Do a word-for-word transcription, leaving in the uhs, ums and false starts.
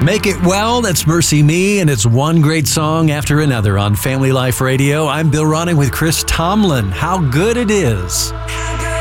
Make It Well, that's Mercy Me, and it's one great song after another on Family Life Radio. I'm Bill Ronning with Chris Tomlin. How good it is